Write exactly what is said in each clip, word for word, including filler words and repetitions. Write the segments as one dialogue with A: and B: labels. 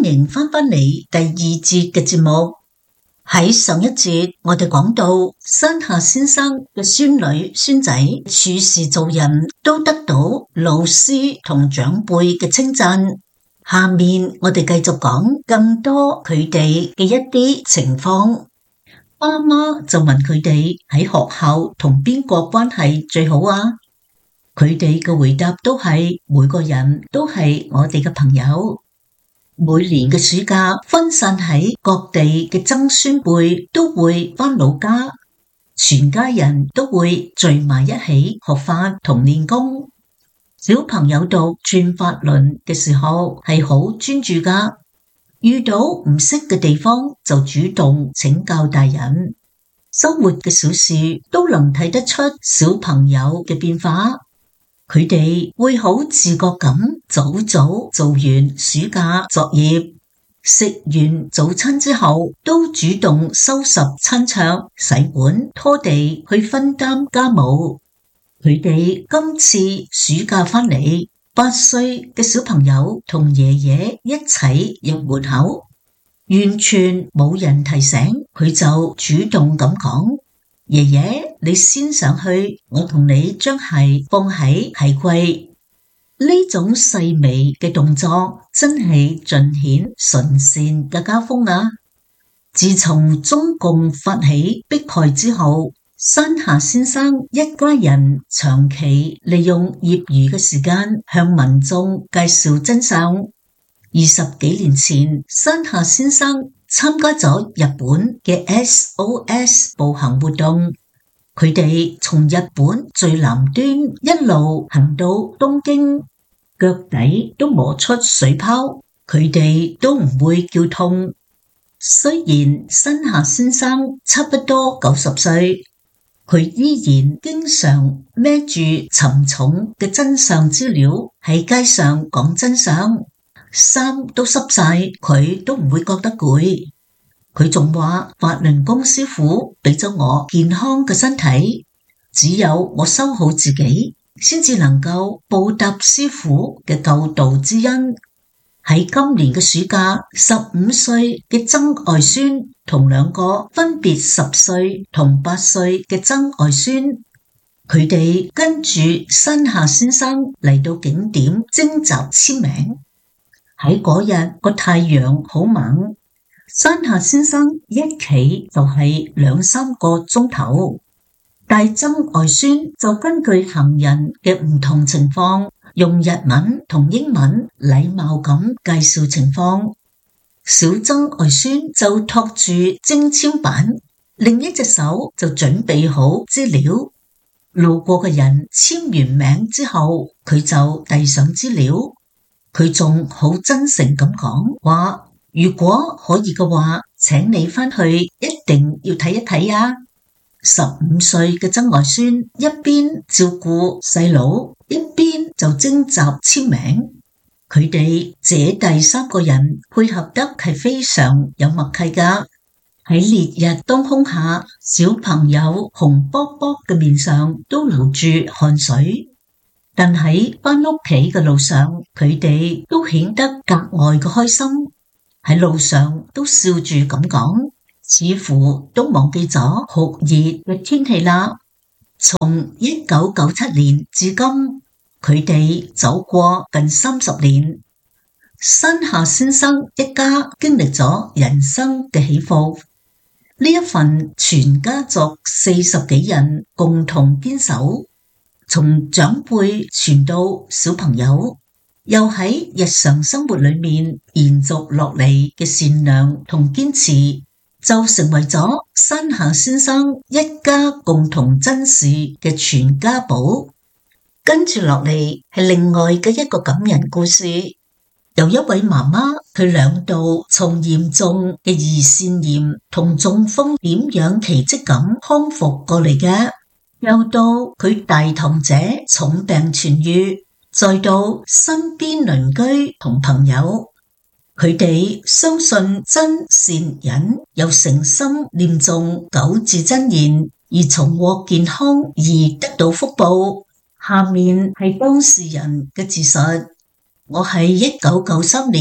A: 歡迎翻返嚟第二節嘅節目。喺上一節我哋講到山下先生嘅孫女孫仔處事做人都得到老師同長輩嘅稱讚。下面我哋繼續講更多佢哋嘅一啲情況。媽媽就問佢哋喺學校同邊個關係最好啊？佢哋嘅回答都係每個人都係我哋嘅朋友。每年嘅暑假分散喺各地嘅曾孫輩都會返老家，全家人都會聚埋一起學法同練功。小朋友讀轉法輪嘅時候係好專注㗎，遇到唔識嘅地方就主動請教大人。生活嘅小事都能睇得出小朋友嘅變化。佢哋會好自覺咁早早做完暑假作業，食完早餐之後都主動收拾餐桌、洗碗、拖地去分擔家務。佢哋今次暑假返嚟，八歲嘅小朋友同爺爺一齊入門口，完全冇人提醒，佢就主動咁講：爺爺，你先上去，我同你將鞋放喺鞋櫃。呢種細微嘅動作真係盡顯純善嘅家風啊！自從中共發起迫害之後，山下先生一家人長期利用業餘嘅時間向民眾介紹真相。二十幾年前，山下先生參加咗日本嘅 S O S 步行活動，佢哋從日本最南端一路行到東京，腳底都磨出水泡，佢哋都唔會叫痛。雖然山下先生差不多九十歲，佢依然經常孭住沉重嘅真相資料喺街上講真相，衫都濕晒，佢都唔會覺得攰。佢仲話法輪功師傅俾咗我健康嘅身體，只有我修好自己，先至能夠報答師傅嘅救度之恩。喺今年嘅暑假，十五歲嘅曾外孫同兩個分別十歲同八歲嘅曾外孫，佢哋跟住山下先生嚟到景點徵集簽名。喺嗰日個太陽好猛，山下先生一企就係兩三個鐘頭，大曾外孫就根據行人嘅唔同情況，用日文同英文禮貌咁介紹情況。小曾外孫就托住徵簽板，另一隻手就準備好資料。路過嘅人簽完名之後，佢就遞上資料。佢仲好真誠咁講話，如果可以嘅話，請你返去一定要睇一睇啊！十五歲嘅曾外孫一邊照顧細佬，一邊就徵集簽名。佢哋姐弟三個人配合得係非常有默契噶。喺烈日當空下，小朋友紅卜卜嘅面上都流住汗水，但喺返屋企嘅路上，佢哋都顯得格外嘅開心。喺路上都笑住咁講，似乎都忘記咗酷熱嘅天氣啦。從一九九七年至今，佢哋走過近三十年。山下先生一家經歷咗人生嘅起伏，呢一份全家族四十幾人共同堅守，從長輩傳到小朋友，又喺日常生活裏面延續落嚟嘅善良同堅持，就成為咗山下先生一家共同珍視嘅傳家寶。跟住落嚟係另外嘅一個感人故事，有一位媽媽，佢兩度從嚴重嘅胰腺炎同中風點樣奇蹟咁康復過嚟嘅，又到佢大堂姐重病痊癒，再到身邊鄰居同朋友，佢哋相信真善忍，又誠心念誦九字真言，而重獲健康而得到福報。下面係當事人嘅自述。我喺一九九三年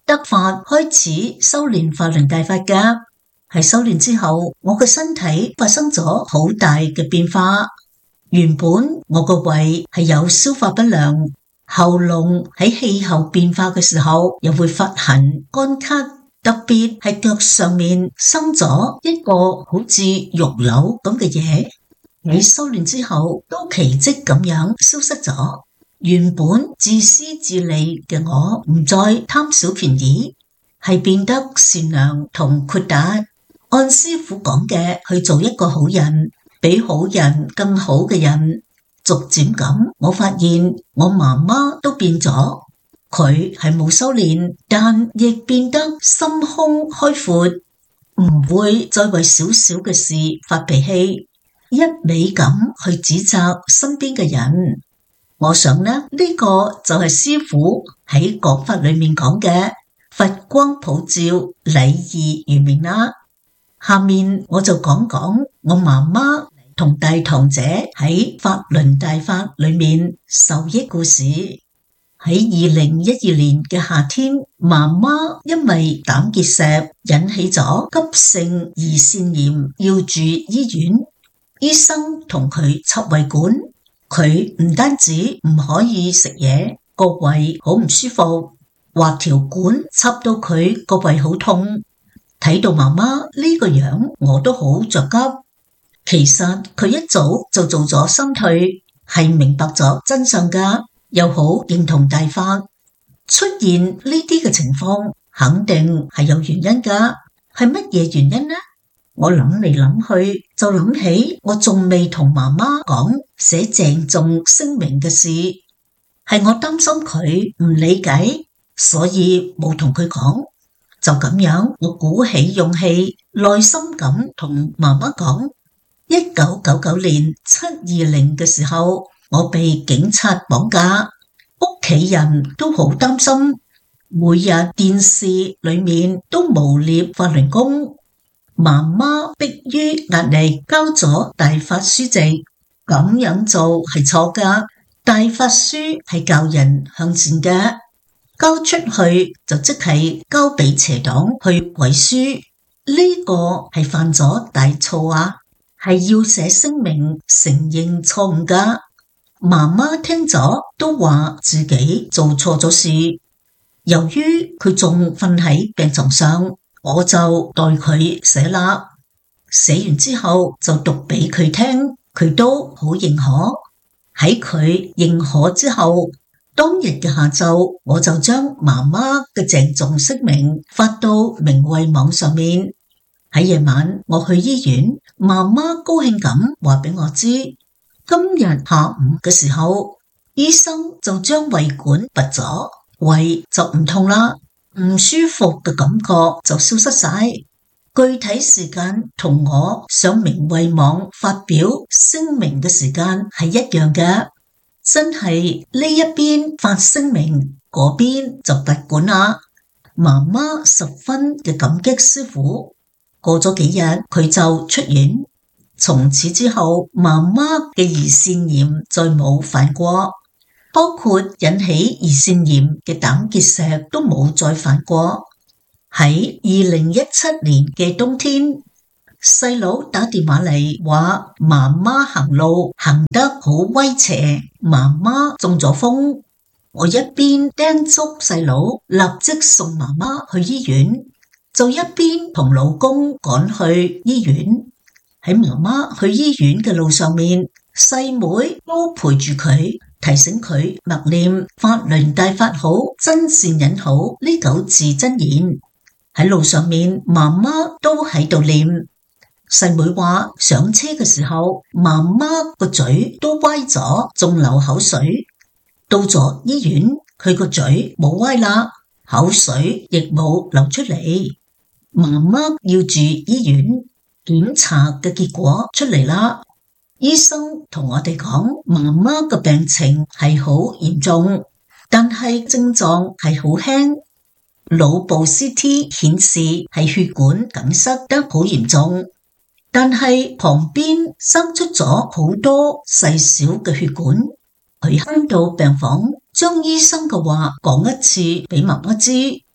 A: 得法開始修煉法輪大法㗎。喺修煉之後，我嘅身體發生咗好大嘅變化。原本我個胃係有消化不良，喉嚨喺氣候變化嘅時候又會發痕乾咳，特別係腳上面生咗一個好似肉瘤咁嘅嘢。喺修煉之後都奇蹟咁樣消失咗。原本自私自利嘅我唔再貪小便宜，係變得善良同豁達，按師父講嘅去做一個好人，比好人更好嘅人。逐漸咁，我發現我媽媽都變咗，佢係冇修煉，但亦變得心胸開闊，唔會再為小小嘅事發脾氣，一味咁去指責身邊嘅人。我想呢，呢、這個就係師父喺講法裏面講嘅佛光普照，禮義如明啦。下面我就講講我媽媽同大堂姐喺法輪大法裏面受益故事。喺二零一二年嘅夏天，媽媽因為膽結石引起咗急性胰腺炎，要住醫院。醫生同佢插胃管，佢唔單止唔可以食嘢，個胃好唔舒服，話條管插到佢個胃好痛。睇到媽媽呢個樣，我都好着急。其實佢一早就做咗心退，係明白咗真相噶，又好認同大法。出現呢啲嘅情況，肯定係有原因噶。係乜嘢原因呢？我諗嚟諗去，就諗起我仲未同媽媽講寫鄭重聲明嘅事，係我擔心佢唔理解，所以冇同佢講。就咁樣，我鼓起勇氣，耐心咁同媽媽講。一九九九年七二零嘅時候，我被警察綁架，屋企人都好擔心，每日電視裏面都誣衊法輪功。媽媽迫於壓力交咗大法書籍，咁樣做係錯噶。大法書係教人向善嘅，交出去就即係交俾邪黨去毀書，呢個係犯咗大錯啊！係要寫聲明承認錯誤噶。媽媽聽咗都話自己做錯咗事，由於佢仲瞓喺病床上，我就代佢寫啦，寫完之後就讀俾佢聽，佢都好認可。喺佢認可之後，當日嘅下晝，我就將媽媽嘅鄭重聲明發到明慧網上面。喺夜晚我去醫院，媽媽高興咁話俾我知，今日下午嘅時候，醫生就將胃管拔咗，胃就唔痛啦。唔舒服嘅感覺就消失晒，具體時間同我上明慧網發表聲明嘅時間係一樣嘅，真係呢一邊發聲明，嗰邊就拔管啦。媽媽十分嘅感激師父，過咗幾日佢就出院，從此之後媽媽嘅胰腺炎再冇犯過。包括引起胰腺炎嘅膽結石都冇再犯過。喺二零一七年嘅冬天，細佬打電話嚟話媽媽行路行得好歪斜，媽媽中咗風。我一邊叮囑細佬立即送媽媽去醫院，就一邊同老公趕去醫院。喺媽媽去醫院嘅路上面，細妹都陪住佢，提醒佢默念法輪大法好，真善忍好呢九字真言。喺路上面，媽媽都喺度念。細妹話上車嘅時候，媽媽個嘴都歪咗，仲流口水。到咗醫院，佢個嘴冇歪啦，口水亦冇流出嚟。媽媽要住醫院，檢查嘅結果出嚟啦。醫生同我哋講，媽媽嘅病情係好嚴重，但係症狀係好輕。腦部 C T 顯示係血管梗塞得好嚴重，但係旁邊生出咗好多細小嘅血管。佢返到病房，將醫生嘅話講一次俾媽媽知。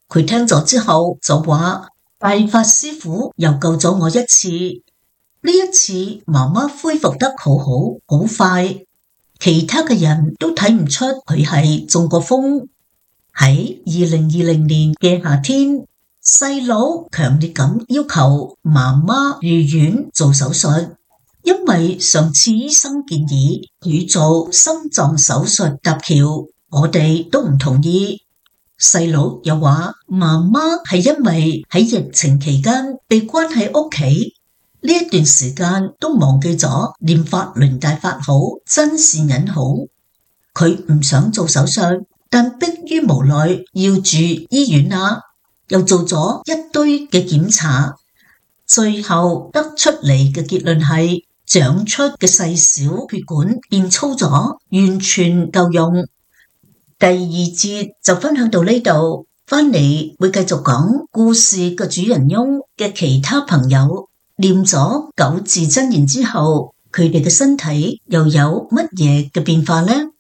A: 佢聽咗之後就話：大法師父又救咗我一次，呢一次媽媽恢復得好好好快，其他嘅人都睇唔出佢係中過風。喺二零二零年嘅夏天，細佬強烈咁要求媽媽入院做手術，因為上次醫生建議佢做心臟手術搭橋，我哋都唔同意。細佬又話媽媽係因為喺疫情期間被關喺屋企，呢一段時間都忘記咗念法輪大法好，真善忍好。佢唔想做手術，但迫於無奈要住醫院啊，又做咗一堆嘅檢查，最後得出嚟嘅結論係長出嘅細小血管變粗咗，完全夠用。第二節就分享到呢度，翻嚟會繼續講故事嘅主人翁嘅其他朋友念咗九字真言之後，佢哋嘅身體又有乜嘢嘅變化呢？